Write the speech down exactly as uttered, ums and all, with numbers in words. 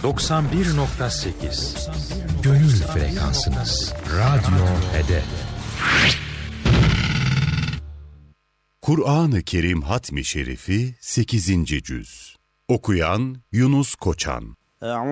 doksan bir nokta sekiz Gönül frekansınız. Radyo Hedef. Kur'an-ı Kerim Hatmi Şerifi sekizinci cüz. Okuyan Yunus Koçan.